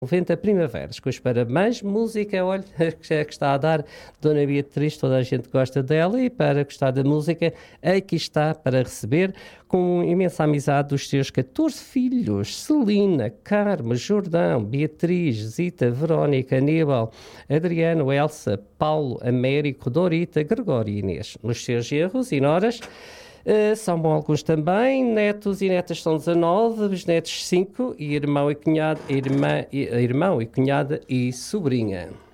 Vento a Primaveras, com os parabéns, música, olha, que está a dar Dona Beatriz, toda a gente gosta dela e para gostar da música, aqui está para receber com imensa amizade dos seus 14 filhos, Celina, Carmo, Jordão, Beatriz, Zita, Verónica, Aníbal, Adriano, Elsa, Paulo, Américo, Dorita, Gregório e Inês. Nos seus genros e noras, são bom alguns também, netos e netas são 19, bisnetos 5 e irmão e cunhada, irmão e cunhada e sobrinha.